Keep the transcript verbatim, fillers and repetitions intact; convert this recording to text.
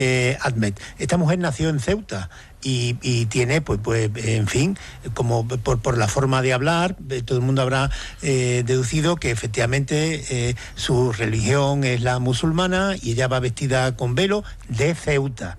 Eh, Ahmed. Esta mujer nació en Ceuta y, y tiene, pues, pues, en fin, como por, por la forma de hablar, eh, todo el mundo habrá eh, deducido que efectivamente eh, su religión es la musulmana y ella va vestida con velo de Ceuta.